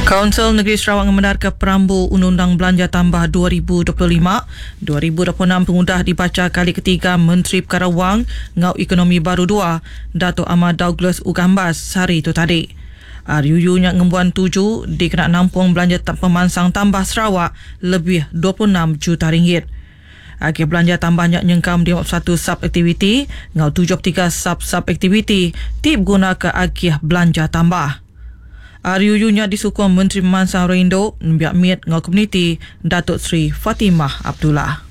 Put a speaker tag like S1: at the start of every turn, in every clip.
S1: Kaunsil Negeri Sarawak membenarkan Perambu Undang-Undang Belanja Tambah 2025-2026 pengudah dibaca kali ketiga Menteri Perkara Wang Ngau Ekonomi Baru 2 Dato' Ahmad Douglas Ugambas hari itu tadi. RUU nya ngembuan 7 dikena nampung belanja pemansang tambah Sarawak lebih 26 juta ringgit. Agih belanja tambahnya nyengkam 51 sub-aktiviti ngau 73 sub-aktiviti tip guna ke agih belanja tambah. RUU nya disukong Menteri Pemansang Rindo, Biak Miet ngau komuniti Datuk Seri Fatimah Abdullah.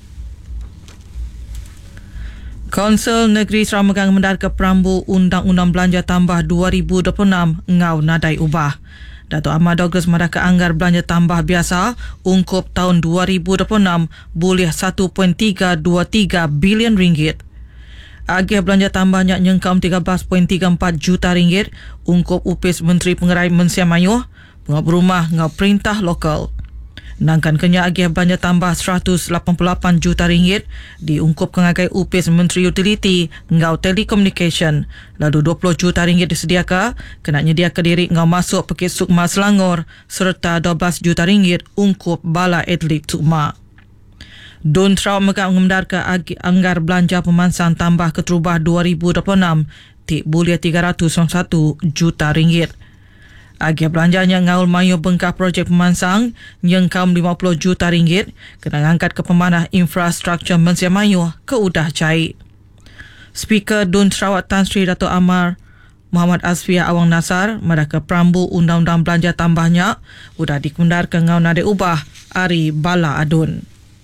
S1: Kaunsil Negeri Sarawak megang mendarka Perambu Undang-Undang Belanja Tambah 2026 ngau nadai ubah. Dato' Ahmad Douglas mendarka anggar belanja tambah biasa ungkup tahun 2026 boleh 1.323 bilion ringgit. Agih belanja tambahnya nyengkam 13.34 juta ringgit ungkup upis Menteri Pengerai Mensia Mayuh, pengap rumah ngau perintah lokal. Nangkan kenya agih belanja tambah 188 juta ringgit diungkup kengagai upis Menteri Utiliti ngau Telecommunication. Lalu 20 juta ringgit disediakan kena nyedia ke diri ngau masuk Pekit Sukma Selangor serta 12 juta ringgit ungkup Bala Atlet Sukma. Dun Sarawak mengemendarkan anggar belanja pemansang tambah keterubah 2026 tik boleh 301 juta ringgit. Agih belanjanya ngaul mayu bengkah projek pemansang nyengkam 50 juta ringgit kena angkat ke pemanah infrastruktur Mensia Mayuh ke udah cair. Speaker Dun Sarawak Tan Sri Dato' Amar Muhammad Asfiah Awang Nasar mereka Perambu Undang-Undang Belanja Tambahnya udah dikemendarkan ngau nadai ubah Ari Bala Adun.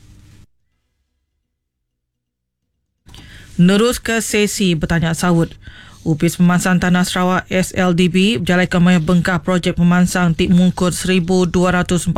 S1: Nerus ke sesi bertanya sawut. Upis Pemansang Tanah Sarawak SLDB berjalankan maya bengkah projek pemansang tik mungkut 1,247.02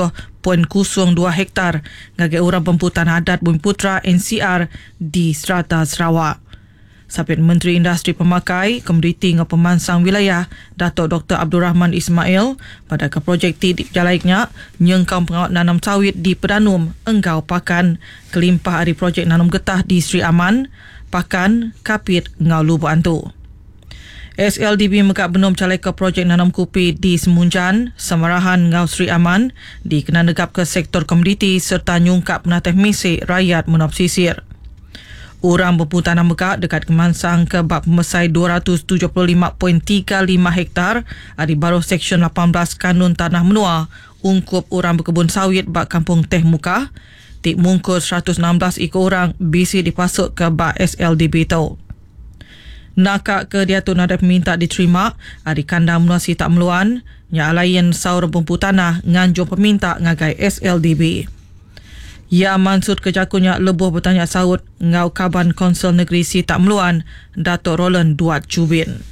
S1: hektar ngagai orang pemputan adat Bumiputra NCR di Strata Sarawak. Sapit Menteri Industri Pemakai, Komoditi ngau Pemansang Wilayah Dato' Dr. Abdul Rahman Ismail pada ke projek tik berjalannya nyengkam pengawat nanam sawit di Pedanum, Enggau Pakan, kelimpah hari projek nanam getah di Sri Aman, Pakan, Kapit, ngau Lubuk Antu. SLDB megak benom calai ke projek nanam kopi di Semunjan, Samarahan, ngau Sri Aman, dikena negap ke sektor komoditi serta nyungkap penatih mesej rakyat menop sisir. Orang berputanan megak dekat Kemansang ke bab pemesai 275.35 hektar di baru Seksyen 18 Kanun Tanah Menua, ungkup orang berkebun sawit bak Kampung Teh Mukah, tik mungkut 116 ekor orang bisi dipasuk ke bak SLDB tau. Nakak ke dia tu nada minta diterima di kandang menuasi tak meluan nya alayan saur bumpu tanah nganjung peminta ngagai SLDB. Ya mansud kejakunya lebuh bertanya saut ngau Kaban Kaunsil Negeri Si Tak Meluan Dato' Roland Duat Jubin.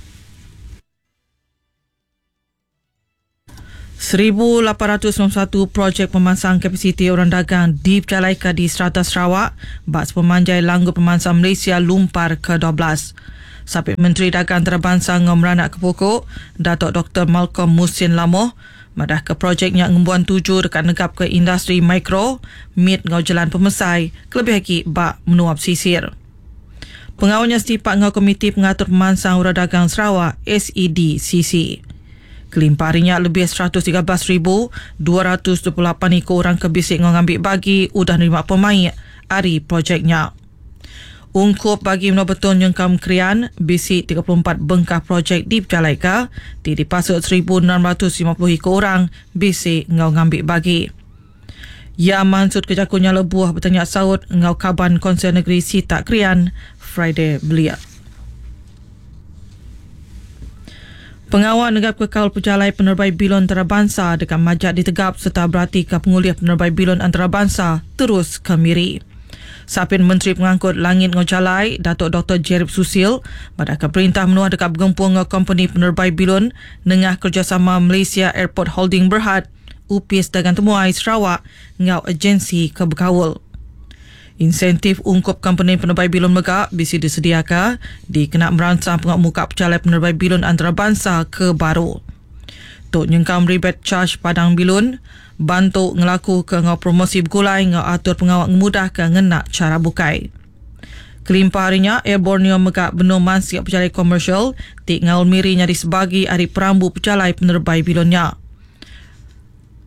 S1: 1,891 projek pemansang kapasiti orang dagang dipercalaikan di Strata Sarawak bak pemanjai langgu pemansang Malaysia lumpar ke-12. Sapit Menteri Dagang Antarabangsa ngau meranak ke pokok Dato' Dr. Malcolm Musin Lamoh madah ke projeknya ngembuan 7 dekat negap ke industri mikro mit ngau jalan pemesai kelebih lagi bak menuap sisir. Pengawalnya setipak ngau Komiti Pengatur Pemansang Orang Dagang Sarawak SEDCC. Kelimpah harinya lebih 113,228 ekor orang kebisik ngau ngambil bagi udah nerima pemain hari projeknya. Ungkup bagi menua betul nyengkam krian bisi 34 bengkah projek di Pecalaika dipasuk 1,650 ekor orang bisi ngau ngambil bagi. Ya mansud kejakunya lebuah bertanya saut ngau Kaban Kaunsil Negeri Si Tak Krian Friday belia. Pengawal negap kekal pejalai penerbait bilon antarabangsa dekat Majak ditegap serta berarti ke penguliah penerbait bilon antarabangsa terus kemiri. Sapin Menteri Pengangkut Langit ngau Jalai Datuk Dr. Jerib Susil pada ke perintah menua dekat bergempung ngau company penerbait bilon nengah kerjasama Malaysia Airport Holding Berhad upis dagang temuai Sarawak ngau agensi kebekawal. Insentif ungkup company penerbait bilon megak bisi disediakan dikena merancang pengak muka pejalai penerbait bilon antarabangsa ke baru. Tok nyengkam rebate charge padang bilon bantu ngelaku ke ngau promosi bergulai ngau atur pengawak ngemudah ke ngenak cara bukai. Kelimpah harinya Air Borneo megak benoman siap pejalai komersial tik ngaul miri nyari sebagi hari Perambu pejalai penerbait bilonnya.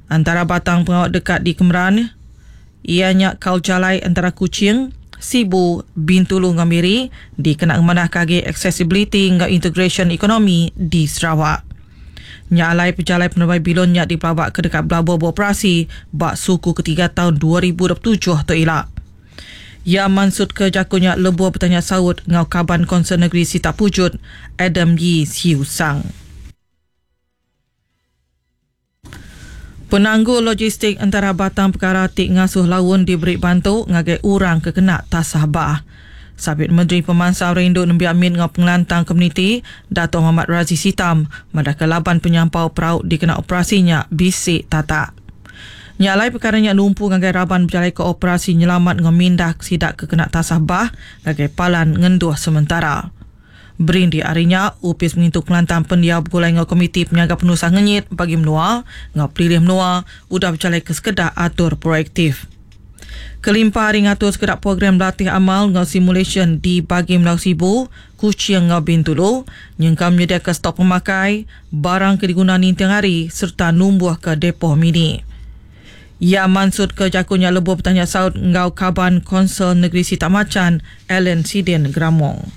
S1: Antara batang pengawal dekat di Kemran, ianya kau jalai antara Kuching, Sibu, Bintulu Ngamiri dikena manah kage accessibility ngau integration ekonomi di Sarawak. Nyalai pejalai penerbai bilonnya di pelabak ke dekat Belabur beroperasi bak suku ketiga tahun 2027 tu elak. Ya mansud ke jakunya lebuh bertanya saud ngau Kaban Konsern Negeri Sitak Pujut, Adam Yi Siu Sang. Penangguh logistik antara batang perkara Tik Ngasuh Lawun diberi bantu ngagai urang kekena tasah bah. Sabit Menteri Pemansang Rindu Nembi Amin ngau pengelantang komuniti Dato' Muhammad Razi Sitam madaka laban penyampau peraut dikena operasinya bisik tatak. Nyalai perkaranya lumpuh ngagai raban berjalai ke operasi nyelamat ngau mindah sidak kekena tasah bah ngagai palan ngenduh sementara. Berindi harinya, UPIS mengintuk pelantang pendia bergulai ngau komiti penyaga penusah ngenyit bagi menua, ngau pilih menua, udah berjalai ke sekedar atur proaktif. Kelimpah hari ngatur sekedar program latih amal ngau simulation di bagi Melau Sibu, Kuching ngau Bintulu, nyengkam menyediakan stok pemakai, barang ke digunakan intiang hari serta numbuh ke depoh mini. Ya mansud ke jakunya lebuh bertanya saud ngau Kaban Konsern Negeri Sitak Macan, Alan Sidin Gramong.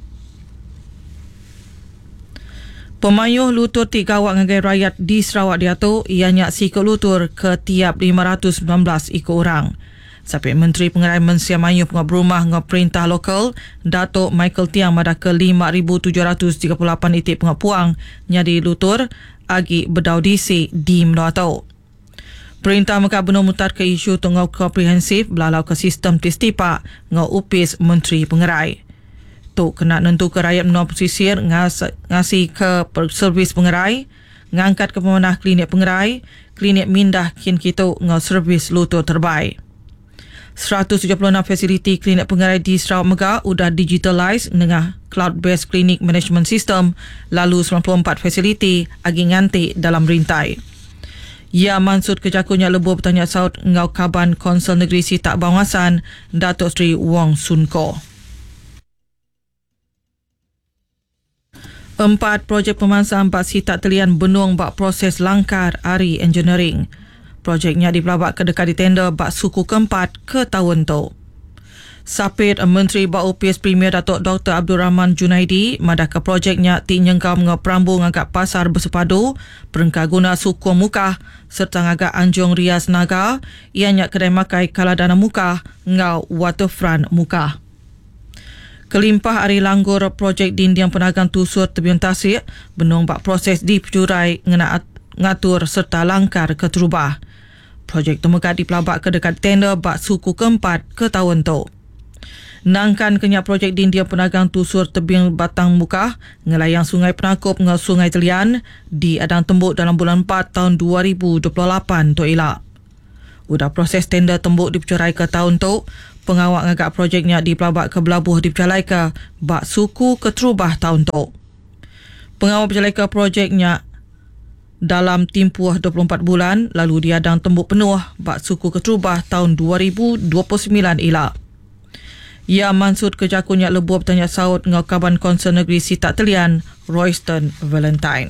S1: Pemayuh lutur Tik Gawak ngagai rakyat di Sarawak diatur ianya sikut lutur ke tiap 519 ikut orang. Sampai Menteri Pengerai Mensia Mayuh Pengap Rumah ngau Perintah Lokal Dato' Michael Tiang madaka 5,738 itik pengap puang nyadi lutur agi bedau DC di Melawatau. Perintah Mekah benar mutar ke isu tengau komprehensif belalau ke sistem tistipak ngau UPIS Menteri Pengerai. Tu kena nentu ke rakyat menua pesisir ngasih ke servis pengerai, ngangkat ke pemanah klinik pengerai, klinik mindah kin kita ngau servis lutur terbaik. 176 fasiliti klinik pengerai di Sarawak Megah udah digitalize dengan cloud-based clinic management system, lalu 94 fasiliti agi nganti dalam rintai. Ya mansud kejakunya lebuh bertanya saud ngau Kaban Konsern Negeri Sitak Bawasan, Datuk Seri Wong Sun Ko. 4 projek pemansang bak sitak telian benung bak proses langkar ari engineering. Projeknya dipelabak ke dekat di tender bak suku keempat ke tahun tu. Sapit Menteri Bak UPIS Premier Datuk Dr. Abdul Rahman Junaidi madaka projeknya ti nyengkam ngau Perambu ngagak pasar bersepadu, perengka guna suku Mukah serta ngagak Anjung Rias Naga, ianya kedai makai Kaladana Mukah ngau Waterfront Mukah. Kelimpah hari langgur projek dindiang penagang tusur tebiun tasik benung bak proses di pejurai ngena ngatur serta langkar ke terubah. Projek temukat dipelabak ke dekat tender bak suku keempat ke tahun tu. Nangkan kenyak projek dindiang penagang tusur tebiun batang Mukah ngelayang Sungai Penakup ngau Sungai Telian di adang tembuk dalam bulan 4 tahun 2028 tu elak. Udah proses tender tembuk di pejurai ke tahun tu. Pengawak ngagak projeknya di pelabak ke Belabuh di Pecalaika bak suku ke terubah tahun tu. Pengawak Pecalaika projeknya dalam tempoh 24 bulan lalu diadang tembuk penuh bak suku ke terubah tahun 2029 elak. Ya mansud kejakunya lebuh bertanya saud ngau Kaban Konsern Negeri Sitak Telian, Royston Valentine.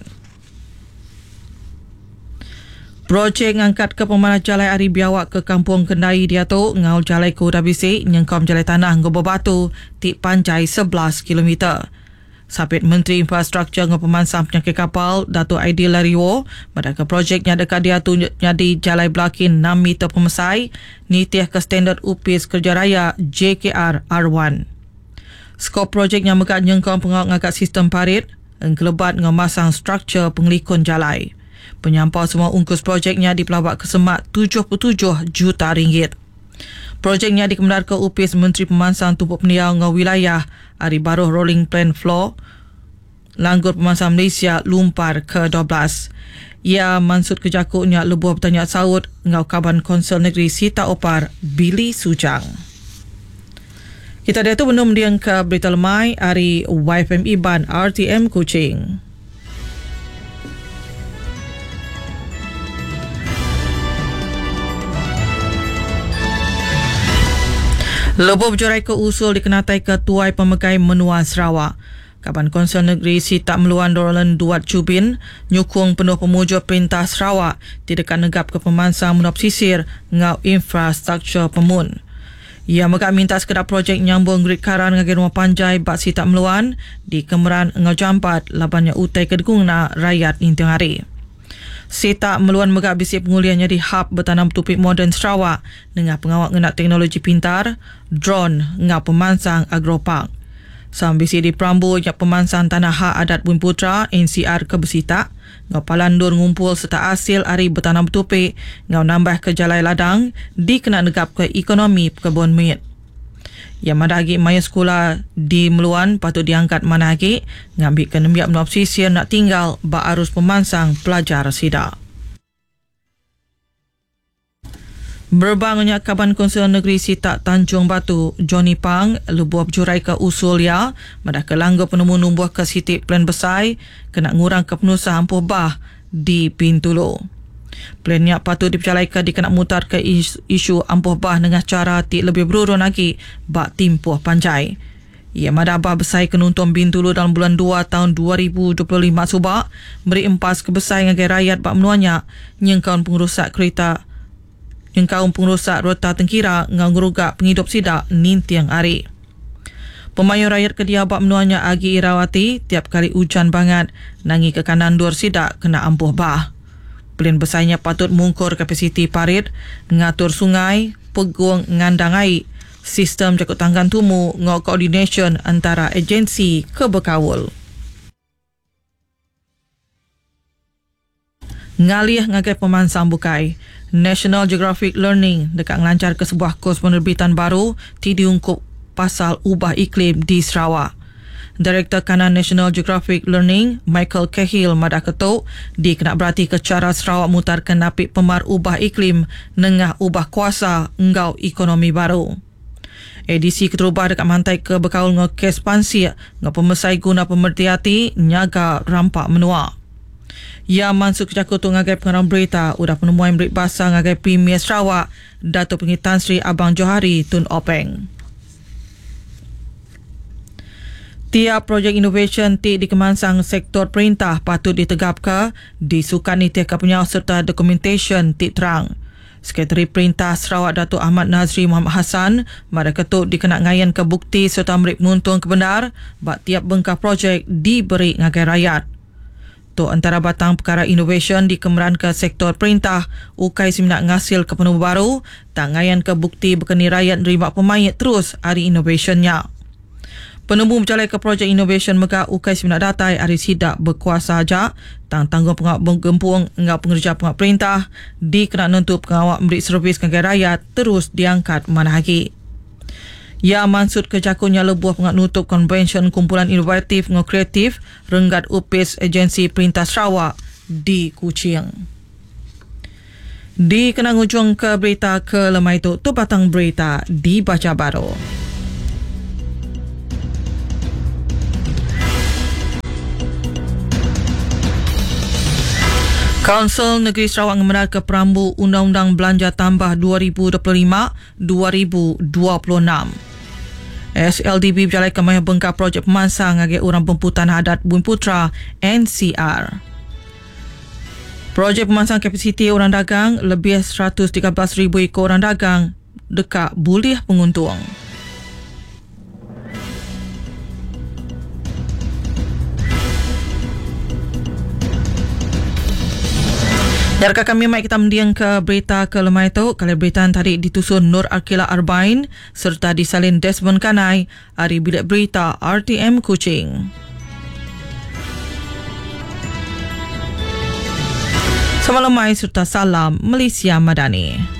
S1: Projek ngangkat ke pemanah jalai ari biawak ke Kampung Kendai dia tu ngau jalai ke Udabisi nyengkom jalai tanah ngau Bebatu tik panjai 11 km. Sapit Menteri Infrastruktur ngau Pemansang Penyakit Kapal Dato' Aidil Lariwo madaka projeknya dekat dia tu nyadi jalai belakin 6 meter pemesai nitiah ke standard UPIS Kerja Raya JKR R1. Skop projeknya mekat nyengkom pengawak ngangkat sistem parit engkelebat ngau masang struktur pengelikun jalai. Penyampau semua ungkus projeknya dipelabak ke semak 77 juta ringgit. Projeknya dikemedar ke UPIS Menteri Pemansang Tumpuk Pendiau ngau wilayah Ari Baruh Rolling Plan Floor Langgur Pemansang Malaysia lumpar ke 12. Ia mansud kejakuknya lebuh bertanya saud ngau Kaban Konsern Negeri Sitak Opar Billy Sujang. Kita dah tu belum diang ke berita lemai Ari YFM Iban RTM Kuching. Lebuh berjurai ke usul dikenatai Ketuai Pemegai Menua Sarawak. Kaban Konsel Negeri Sita Meluan Roland Duat Jubin nyukung penuh pemuja Perintah Sarawak tidak negap ke pemansang menop sisir ngau infrastruktur pemun. Ia megak minta sekedar projek nyambung grid karan ngagi rumah panjai bak Sita Meluan di Kemeran ngau jampat labannya utai kedegungna rakyat intiang hari. Sita Meluan megak bisi penguliannya di hub bertanam tupik moden Sarawak dengan pengawak ngenak teknologi pintar, drone ngau pemansang agropark. Sambisi di Perambu yang pemansang Tanah Hak Adat Bumiputera NCR ke Besita ngau palandur ngumpul serta hasil hari bertanam tupik ngau nambah ke jalai ladang dikena negap ke ekonomi kebun mit. Yang madagi maya sekolah di Meluan patut diangkat managi ngambil ke nembiak menop sisir nak tinggal bak arus pemansang pelajar sida. Berbangunnya Kaban Konsel Negeri Sita Tanjung Batu, Johnny Pang, lebuah berjurai ke usul ya, madah ke langgar penemu numbuh ke sitik plan besar, kena ngurang ke penusah ampuh bah di Bintulu. Plannya patut dipercayai dikena mutar ke isu ampuh bah dengan cara tik lebih berurun lagi bak timpuh panjai. Ia madah bah besar kenuntung Bintulu dalam bulan 2 tahun 2025 subak, beri empas kebesar dengan rakyat bak menuanya, nyengkaun pengurusak kereta yang kaum pengurusak rota tengkira ngau ngerugak penghidup sidak nintiang hari. Pemayu rakyat kedia bak menuanya Agi Irawati tiap kali hujan banget nangi ke kanan dur sidak kena ampuh bah. Plan besarnya patut mungkur kapasiti parit, ngatur sungai, peguang ngandang air, sistem jakut tanggan tumu ngau coordination antara agensi ke berkawul. Ngalih ngagai pemansang bukai. National Geographic Learning dekat ngelancar ke sebuah kos penerbitan baru diungkup pasal ubah iklim di Sarawak. Direktur Kanan National Geographic Learning, Michael Cahill madah ketuk, dikena berarti ke cara Sarawak mutarkan napik pemar ubah iklim nengah ubah kuasa engau ekonomi baru. Edisi keterubah dekat mantai ke berkaul ngau kes pansi ngau pemesai guna pemerhati nyaga rampak menua. Ia masuk jakut ngagai pengarang berita udah penemuan berit basah ngagai Premier Sarawak Dato' Pengitan Sri Abang Johari Tun Openg. Tiap projek inovation ti di kemansang sektor perintah patut ditegap ke disukani tiap kepunyau serta dokumentation ti terang. Sekretari Perintah Sarawak Dato' Ahmad Nazri Muhammad Hassan mara ketuk dikena ngayan ke bukti serta merik menuntung kebenar bak tiap bengkah projek diberi ngagai rakyat. Tu antara batang perkara innovation di kemeran ke sektor perintah, ukai seminat ngasil ke penemu baru, tangayan ke bukti berkeni rakyat nerima pemayit terus hari innovationnya. Penemu berjalai ke projek innovation megak ukai seminat datai hari sidak berkuasa aja, tanggung pengawak gempung ngau pengerja pengawak perintah, dikena nentu pengawak memberi servis ke rakyat terus diangkat manahagi. Ia mansud ke jakunya lebuah pengak nutup konvensyen kumpulan inovatif ngau kreatif renggat upis agensi Perintah Sarawak di Kuching. Di kenang ujung ke berita ke lemah itu, tu batang berita dibaca baru. Kaunsil Negeri Sarawak mengenar ke Perambu Undang-Undang Belanja Tambah 2025-2026. SLDB berjalai ke maya bengkak projek pemansang ngagi orang Bumiputera Adat Bumiputera NCR. Projek pemansang kapasiti orang dagang lebih 113,000 ekor orang dagang dekat bulih penguntung. Jarka kami mai kita mendiang ke berita ke lemah itu. Kali berita tadi ditusun Nur Arkila Arbain serta disalin Desmond Kanai dari bilik berita RTM Kuching. Selamat lemai serta salam Malaysia Madani.